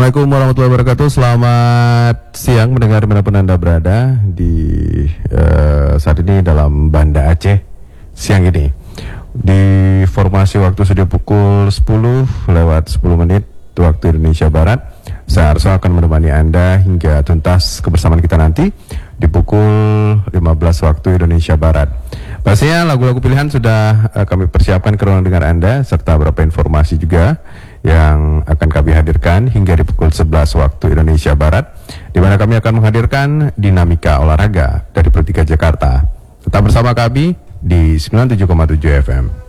Assalamualaikum warahmatullahi wabarakatuh. Selamat siang mendengar dimanapun Anda berada di saat ini dalam Banda Aceh siang ini. Di formasi waktu sudah pukul 10:10 waktu Indonesia Barat. Saya Arso akan menemani Anda hingga tuntas kebersamaan kita nanti di pukul 15 waktu Indonesia Barat. Pastinya lagu-lagu pilihan sudah kami persiapkan ke ruang dengar Anda, serta beberapa informasi juga yang akan kami hadirkan hingga di pukul 11 waktu Indonesia Barat, di mana kami akan menghadirkan dinamika olahraga dari Pro3 Jakarta. Tetap bersama kami di 97,7 FM.